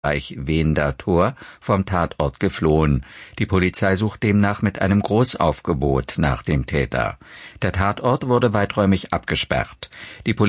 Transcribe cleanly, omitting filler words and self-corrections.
Wehender Tor vom Tatort geflohen. Die Polizei sucht demnach mit einem Großaufgebot nach dem Täter. Der Tatort wurde weiträumig abgesperrt. Die